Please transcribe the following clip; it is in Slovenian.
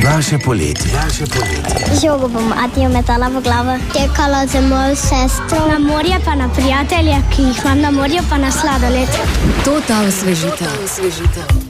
Naše poletje. Žogo bom Atijo metala v glavo. Tekala z mojo sestro. Na morje pa na prijatelje, ki jih imam na morju, pa na sladoled. To ta osvežitev.